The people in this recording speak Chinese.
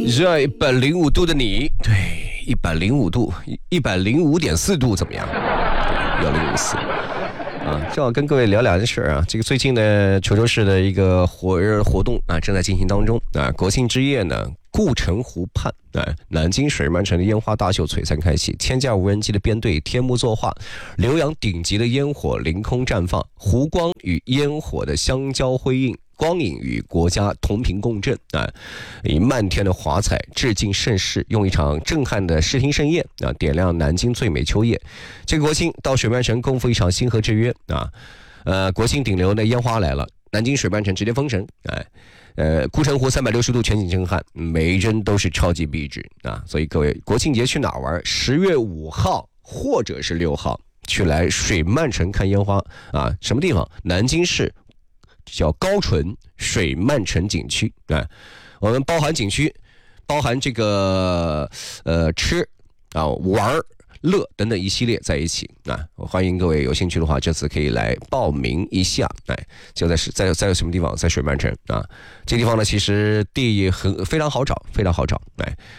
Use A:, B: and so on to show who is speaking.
A: 热105度的你，对，105度，105.4度怎么样？1054。正好跟各位聊两件事啊。这个最近呢，滁州市的一个活动啊正在进行当中啊。国庆之夜呢，顾城湖畔南京水漫城的烟花大秀璀璨开启，千架无人机的编队天幕作画，浏阳顶级的烟火凌空绽放，湖光与烟火的相交辉映，光影与国家同频共振以漫天的华彩致敬盛世，用一场震撼的视听盛宴点亮南京最美秋夜。这个国庆到水漫城共赴一场星河之约国庆顶流的烟花来了，南京水漫城直接封神顾城湖360度全景震撼，每一帧都是超级壁纸所以各位国庆节去哪玩？10月5号或者是6号去来水漫城看烟花什么地方？南京市叫高淳水漫城景区我们包含景区，包含这个吃玩乐等等一系列在一起我欢迎各位有兴趣的话，这次可以来报名一下就在什么地方？在水漫城这地方呢，其实地非常好找，非常好找